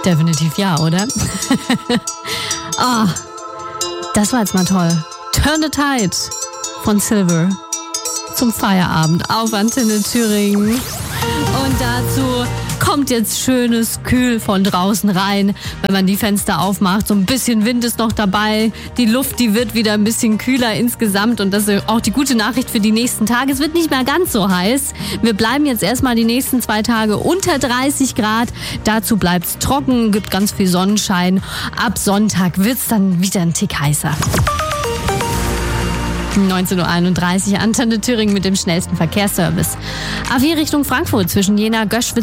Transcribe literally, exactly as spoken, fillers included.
Definitiv ja, oder? Ah, das war jetzt mal toll. Turn the Tide von Silver zum Feierabend auf Antenne Thüringen. Und dazu kommt jetzt schönes Kühl von draußen rein, wenn man die Fenster aufmacht. So ein bisschen Wind ist noch dabei. Die Luft, die wird wieder ein bisschen kühler insgesamt. Und das ist auch die gute Nachricht für die nächsten Tage. Es wird nicht mehr ganz so heiß. Wir bleiben jetzt erstmal die nächsten zwei Tage unter dreißig Grad. Dazu bleibt es trocken, gibt ganz viel Sonnenschein. Ab Sonntag wird es dann wieder ein Tick heißer. neunzehn Uhr einunddreißig, Antenne Thüringen mit dem schnellsten Verkehrsservice. A vier Richtung Frankfurt zwischen Jena, Göschwitz